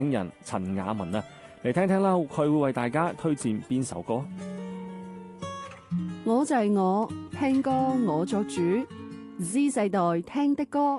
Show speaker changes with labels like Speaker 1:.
Speaker 1: 人陳雅文啊，嚟聽聽啦，佢會為大家推薦邊首歌？
Speaker 2: 我就係我，聽歌我作主，Z 世代聽的歌。